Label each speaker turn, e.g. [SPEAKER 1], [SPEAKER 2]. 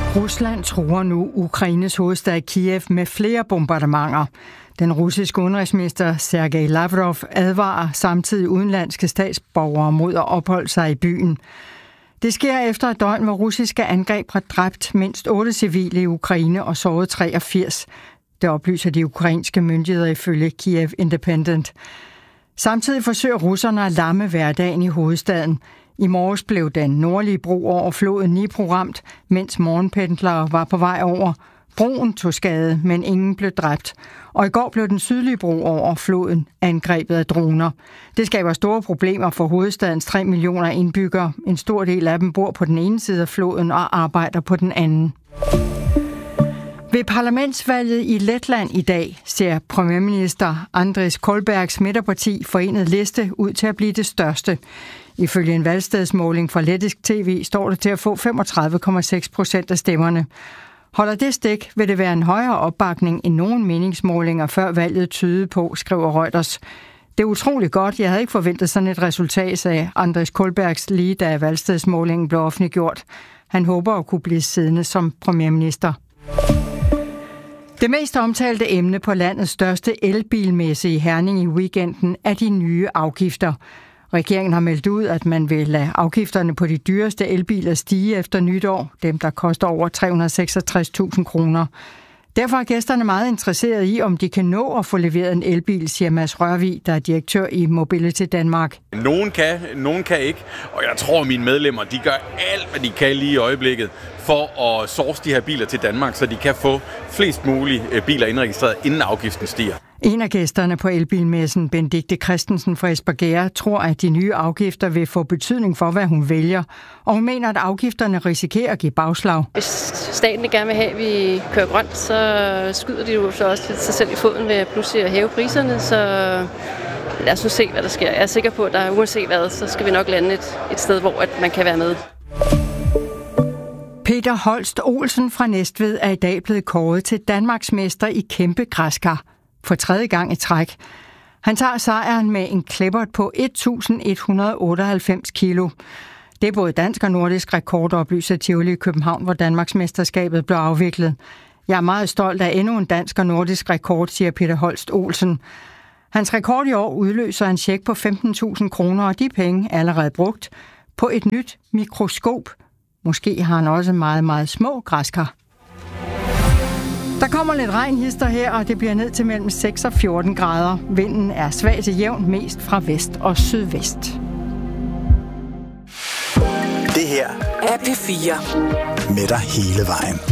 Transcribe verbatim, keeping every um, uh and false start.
[SPEAKER 1] Rusland truer nu Ukraines hovedstad Kiev med flere bombardementer. Den russiske udenrigsminister Sergej Lavrov advarer samtidig udenlandske statsborgere mod at opholde sig i byen. Det sker efter et døgn, hvor russiske angreb har dræbt mindst otte civile i Ukraine og såret treogfirs. Det oplyser de ukrainske myndigheder ifølge Kiev Independent. Samtidig forsøger russerne at lamme hverdagen i hovedstaden. I morges blev den nordlige bro over floden Dnipro ramt, mens morgenpendlere var på vej over. Broen tog skade, men ingen blev dræbt. Og i går blev den sydlige bro over floden angrebet af droner. Det skaber store problemer for hovedstadens tre millioner indbyggere. En stor del af dem bor på den ene side af floden og arbejder på den anden. Ved parlamentsvalget i Letland i dag ser premierminister Andris Kolbergs midterparti Forenet Liste ud til at blive det største. Ifølge en valgstedsmåling fra lettisk tv står det til at få femogtredive komma seks procent af stemmerne. Holder det stik, vil det være en højere opbakning end nogen meningsmålinger før valget tydede på, skriver Reuters. Det er utroligt godt. Jeg havde ikke forventet sådan et resultat, sagde Andris Kolbergs lige da valgstedsmålingen blev offentliggjort. Han håber at kunne blive siddende som premierminister. Det mest omtalte emne på landets største elbilmesse i Herning i weekenden er de nye afgifter. Regeringen har meldt ud, at man vil lade afgifterne på de dyreste elbiler stige efter nytår, dem der koster over tre hundrede og seksogtres tusind kroner. Derfor er gæsterne meget interesserede i, om de kan nå at få leveret en elbil, siger Mads Rørvig, der er direktør i Mobility Danmark.
[SPEAKER 2] Nogen kan, nogen kan ikke, og jeg tror, at mine medlemmer de gør alt, hvad de kan lige i øjeblikket for at source de her biler til Danmark, så de kan få flest mulige biler indregistreret, inden afgiften stiger.
[SPEAKER 1] En af gæsterne på elbilmessen, Benedikte Christensen fra Espergærde, tror, at de nye afgifter vil få betydning for, hvad hun vælger, og hun mener, at afgifterne risikerer at give bagslag.
[SPEAKER 3] Hvis staten gerne vil have, at vi kører grønt, så skyder de jo så også til sig selv i foden ved pludselig at hæve priserne, så lad os nu se, hvad der sker. Jeg er sikker på, at der uanset hvad, så skal vi nok lande et, et sted, hvor at man kan være med.
[SPEAKER 1] Peter Holst Olsen fra Næstved er i dag blevet kåret til Danmarksmester i kæmpe græskar for tredje gang i træk. Han tager sejren med en klippert på et tusind et hundrede og otteoghalvfems kilo. Det er både dansk og nordisk rekord, oplyser Tivoli i København, hvor Danmarksmesterskabet blev afviklet. Jeg er meget stolt af endnu en dansk og nordisk rekord, siger Peter Holst Olsen. Hans rekord i år udløser en check på femten tusind kroner, og de penge er allerede brugt på et nyt mikroskop. Måske har han også meget, meget små græskar. Der kommer lidt regnhister her, og det bliver ned til mellem seks og fjorten grader. Vinden er svag til jævn, mest fra vest og sydvest.
[SPEAKER 4] Det her er P fire. Med dig hele vejen.